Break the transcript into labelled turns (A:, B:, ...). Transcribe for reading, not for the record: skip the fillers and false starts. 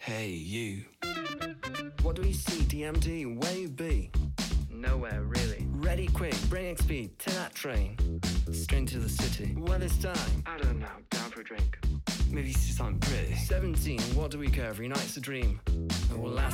A: Hey, you. What do we see, DMD? Where you be?
B: Nowhere, really.
A: Ready, quick, bring XP to that train. Straight to the city. Well, this time.
B: I don't know, down for a drink.
A: Maybe see something pretty. 17, what do we care? Every night's a dream. It will last